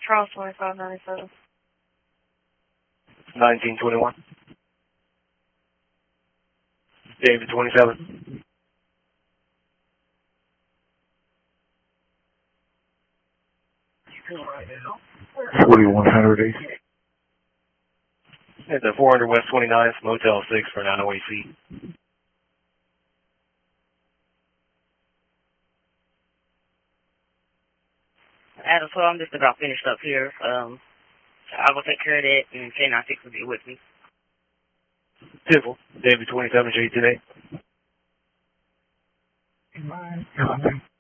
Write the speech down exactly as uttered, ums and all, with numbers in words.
Charles twenty-five ninety-seven. nineteen twenty-one. David twenty-seven. forty-one hundred East. At the four hundred West twenty-ninth, Motel six for nine oh eight feet. Adam, so I'm just about finished up here. Um, I will take care of that, and ten nine six will be with me. Simple. David twenty-seven, J today. Mine.